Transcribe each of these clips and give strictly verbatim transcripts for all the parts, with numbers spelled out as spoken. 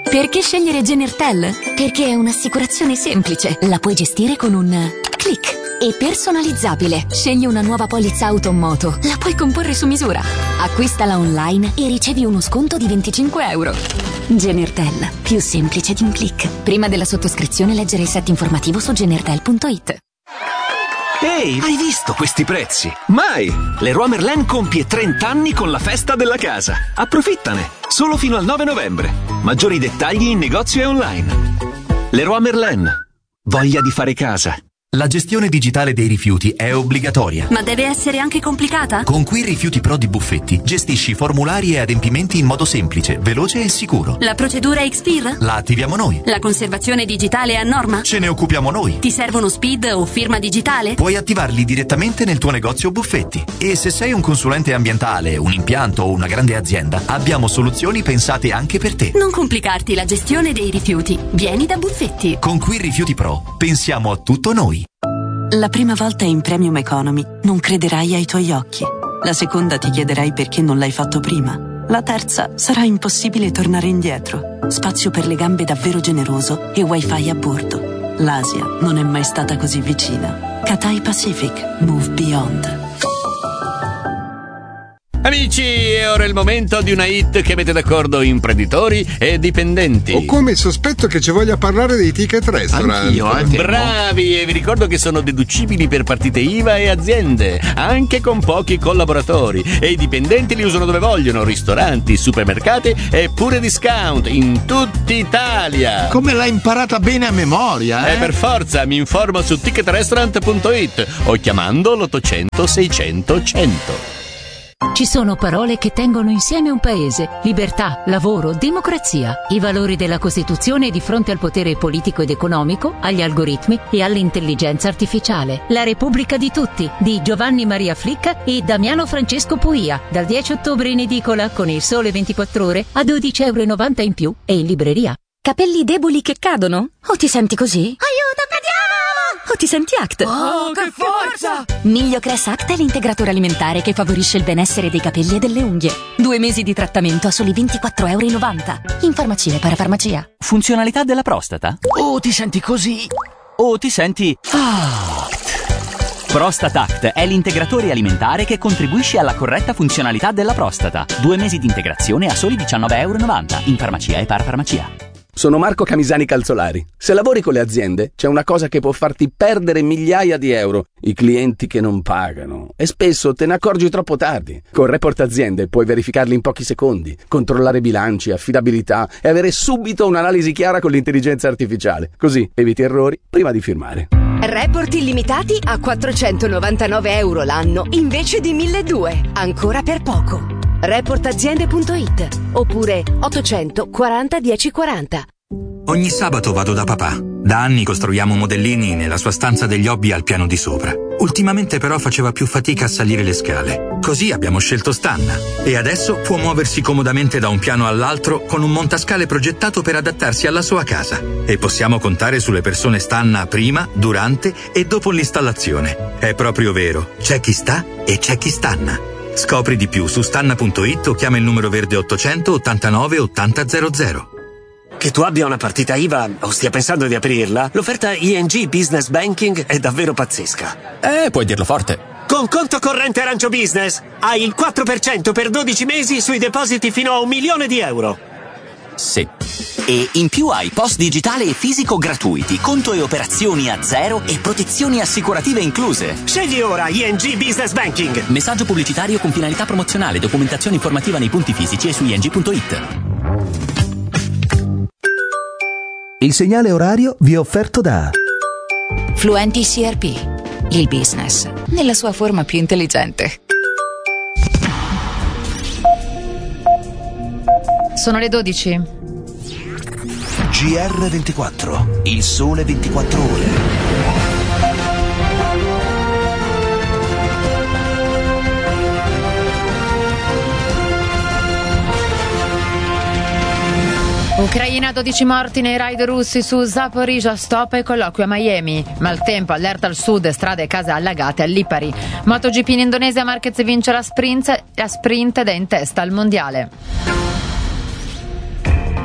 Perché scegliere Genertel? Perché è un'assicurazione semplice. La puoi gestire con un click. E personalizzabile. Scegli una nuova polizza auto o moto. La puoi comporre su misura. Acquistala online e ricevi uno sconto di venticinque euro. Genertel. Più semplice di un click. Prima della sottoscrizione leggere il set informativo su genertel punto it. Ehi, hai visto questi prezzi? Mai! Leroy Merlin compie trenta anni con la festa della casa. Approfittane! Solo fino al nove novembre. Maggiori dettagli in negozio e online. Leroy Merlin. Voglia di fare casa. La gestione digitale dei rifiuti è obbligatoria. Ma deve essere anche complicata? Con Qui Rifiuti Pro di Buffetti gestisci formulari e adempimenti in modo semplice, veloce e sicuro. La procedura X P I R? La attiviamo noi. La conservazione digitale è a norma? Ce ne occupiamo noi. Ti servono S P I D o firma digitale? Puoi attivarli direttamente nel tuo negozio Buffetti. E se sei un consulente ambientale, un impianto o una grande azienda, abbiamo soluzioni pensate anche per te. Non complicarti la gestione dei rifiuti. Vieni da Buffetti. Con Qui Rifiuti Pro pensiamo a tutto noi. La prima volta in Premium Economy non crederai ai tuoi occhi. La seconda ti chiederai perché non l'hai fatto prima. La terza sarà impossibile tornare indietro. Spazio per le gambe davvero generoso e wifi a bordo. L'Asia non è mai stata così vicina. Cathay Pacific. Move Beyond. Amici, è ora il momento di una hit che mette d'accordo imprenditori e dipendenti. Ho come il sospetto che ci voglia parlare dei ticket restaurant. Anch'io, eh, bravi, e vi ricordo che sono deducibili per partite I V A e aziende, anche con pochi collaboratori. E i dipendenti li usano dove vogliono: ristoranti, supermercati e pure discount in tutta Italia. Come l'hai imparata bene a memoria, eh? Eh, per forza, mi informo su ticket restaurant punto it o chiamando l'ottocento seicento cento. Ci sono parole che tengono insieme un paese: libertà, lavoro, democrazia, i valori della Costituzione di fronte al potere politico ed economico, agli algoritmi e all'intelligenza artificiale. La Repubblica di tutti, di Giovanni Maria Flicca e Damiano Francesco Puia, dal dieci ottobre in edicola con Il Sole ventiquattro Ore a dodici e novanta euro in più e in libreria. Capelli deboli che cadono? O ti senti così? Aiuto, cadiamo! O ti senti Act? Oh, che forza! Migliocress Act è l'integratore alimentare che favorisce il benessere dei capelli e delle unghie. Due mesi di trattamento a soli ventiquattro e novanta euro. In farmacia e parafarmacia. Funzionalità della prostata. Oh, ti senti così? O ti senti Act. Prostatact è l'integratore alimentare che contribuisce alla corretta funzionalità della prostata. Due mesi di integrazione a soli diciannove e novanta euro in farmacia e parafarmacia. Sono Marco Camisani Calzolari. Se lavori con le aziende, c'è una cosa che può farti perdere migliaia di euro: i clienti che non pagano. E spesso te ne accorgi troppo tardi. Con Report Aziende puoi verificarli in pochi secondi, controllare bilanci, affidabilità e avere subito un'analisi chiara con l'intelligenza artificiale. Così eviti errori prima di firmare. Report illimitati a quattrocentonovantanove euro l'anno invece di milleduecento. Ancora per poco. report aziende punto it oppure ottocento quaranta dieci quaranta. Ogni sabato vado da papà. Da anni costruiamo modellini nella sua stanza degli hobby al piano di sopra. Ultimamente però faceva più fatica a salire le scale. Così abbiamo scelto Stanna. E adesso può muoversi comodamente da un piano all'altro con un montascale progettato per adattarsi alla sua casa. E possiamo contare sulle persone Stanna prima, durante e dopo l'installazione. È proprio vero. C'è chi sta e c'è chi stanna. Scopri di più su stanna punto it o chiama il numero verde ottocento ottantanove ottanta zero zero. Che tu abbia una partita I V A o stia pensando di aprirla, l'offerta I N G Business Banking è davvero pazzesca. Eh, puoi dirlo forte. Con conto corrente Arancio Business hai il quattro per cento per dodici mesi sui depositi fino a un milione di euro. Sì. E in più hai post digitale e fisico gratuiti, conto e operazioni a zero e protezioni assicurative incluse. Scegli ora I N G Business Banking. Messaggio pubblicitario con finalità promozionale, documentazione informativa nei punti fisici e su i n g punto it. Il segnale orario vi è offerto da Fluenti C R P, il business nella sua forma più intelligente. Sono le dodici. G R ventiquattro, il sole ventiquattro ore. Ucraina, dodici morti nei raid russi su Zaporizhzhia, stop e colloquio a Miami. Maltempo, allerta al sud, strade e case allagate a Lipari. MotoGP in Indonesia, Marquez vince la sprint, la sprint ed è in testa al mondiale.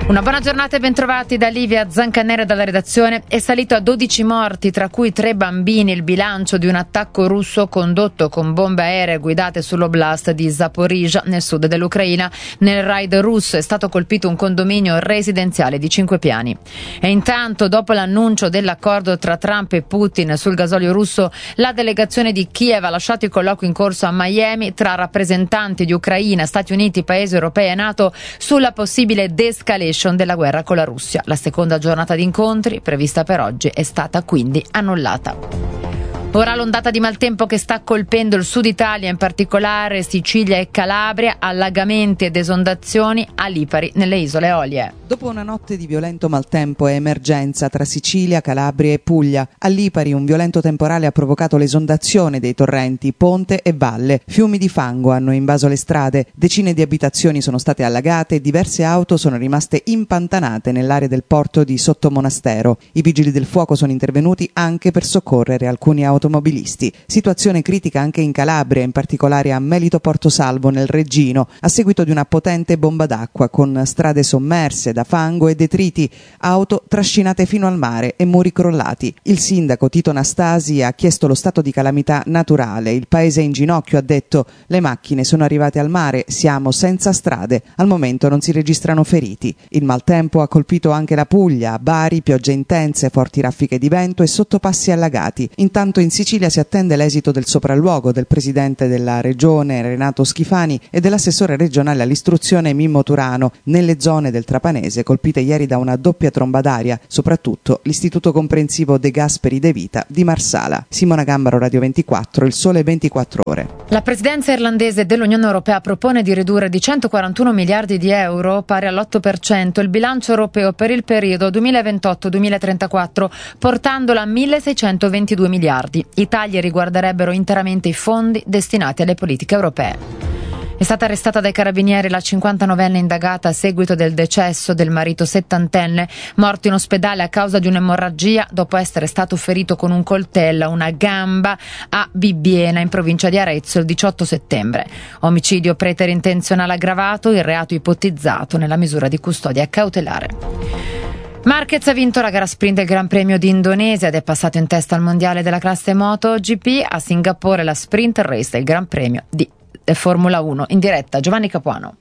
Una buona giornata e bentrovati da Livia Zancanera dalla redazione. È salito a dodici morti, tra cui tre bambini, il bilancio di un attacco russo condotto con bombe aeree guidate sull'oblast di Zaporizhzhia nel sud dell'Ucraina. Nel raid russo è stato colpito un condominio residenziale di cinque piani. E intanto, dopo l'annuncio dell'accordo tra Trump e Putin sul gasolio russo, la delegazione di Kiev ha lasciato i colloqui in corso a Miami tra rappresentanti di Ucraina, Stati Uniti, Paesi europei e NATO sulla possibile de-escalation della guerra con la Russia. La seconda giornata di incontri, prevista per oggi, è stata quindi annullata. Ora l'ondata di maltempo che sta colpendo il sud Italia, in particolare Sicilia e Calabria, allagamenti ed esondazioni a Lipari nelle isole Eolie. Dopo una notte di violento maltempo e emergenza tra Sicilia, Calabria e Puglia, a Lipari un violento temporale ha provocato l'esondazione dei torrenti Ponte e Valle. Fiumi di fango hanno invaso le strade, decine di abitazioni sono state allagate e diverse auto sono rimaste impantanate nell'area del porto di Sottomonastero. I vigili del fuoco sono intervenuti anche per soccorrere alcuni automobilisti. Situazione critica anche in Calabria, in particolare a Melito Porto Salvo nel Reggino, a seguito di una potente bomba d'acqua con strade sommerse da fango e detriti, auto trascinate fino al mare e muri crollati. Il sindaco Tito Nastasi ha chiesto lo stato di calamità naturale. Il paese è in ginocchio, ha detto. Le macchine sono arrivate al mare, siamo senza strade. Al momento non si registrano feriti. Il maltempo ha colpito anche la Puglia, a Bari, piogge intense, forti raffiche di vento e sottopassi allagati. Intanto in Sicilia si attende l'esito del sopralluogo del presidente della regione Renato Schifani e dell'assessore regionale all'istruzione Mimmo Turano nelle zone del Trapanese colpite ieri da una doppia tromba d'aria, soprattutto l'istituto comprensivo De Gasperi De Vita di Marsala. Simona Gambaro, Radio ventiquattro, Il Sole ventiquattro Ore. La presidenza irlandese dell'Unione Europea propone di ridurre di centoquarantuno miliardi di euro, pari all'otto per cento, il bilancio europeo per il periodo duemilaventotto duemilatrentaquattro, portandolo a milleseicentoventidue miliardi. I tagli riguarderebbero interamente i fondi destinati alle politiche europee. È stata arrestata dai carabinieri la cinquantanovenne indagata a seguito del decesso del marito settantenne, morto in ospedale a causa di un'emorragia dopo essere stato ferito con un coltello a una gamba a Bibbiena, in provincia di Arezzo, il diciotto settembre. Omicidio preterintenzionale aggravato, il reato ipotizzato nella misura di custodia cautelare. Marquez ha vinto la gara sprint del Gran Premio di Indonesia ed è passato in testa al mondiale della classe MotoGP. A Singapore la sprint race del Gran Premio di Formula uno. In diretta Giovanni Capuano.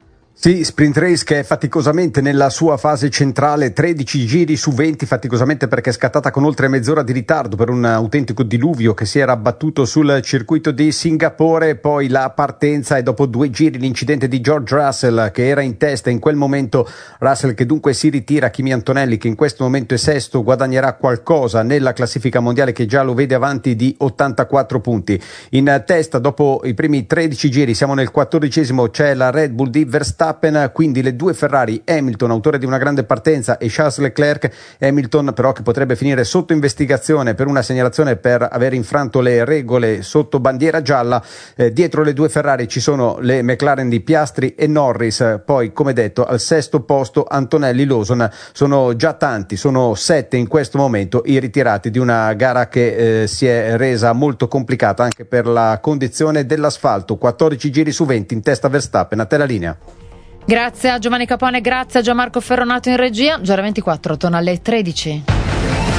Sì, sprint race che è faticosamente nella sua fase centrale, tredici giri su venti, faticosamente perché è scattata con oltre mezz'ora di ritardo per un autentico diluvio che si era abbattuto sul circuito di Singapore. Poi la partenza e dopo due giri l'incidente di George Russell che era in testa in quel momento. Russell che dunque si ritira. Kimi Antonelli che in questo momento è sesto, guadagnerà qualcosa nella classifica mondiale che già lo vede avanti di ottantaquattro punti. In testa dopo i primi tredici giri, siamo nel quattordicesimo, c'è la Red Bull di Verstappen. Quindi le due Ferrari, Hamilton autore di una grande partenza e Charles Leclerc. Hamilton però che potrebbe finire sotto investigazione per una segnalazione per aver infranto le regole sotto bandiera gialla. Eh, dietro le due Ferrari ci sono le McLaren di Piastri e Norris, poi come detto al sesto posto Antonelli, Lawson. Sono già tanti, sono sette in questo momento i ritirati di una gara che eh, si è resa molto complicata anche per la condizione dell'asfalto. quattordici giri su venti, in testa Verstappen. A te la linea. Grazie a Giovanni Capone, grazie a Gianmarco Ferronato in regia. Giora ventiquattro torna alle tredici.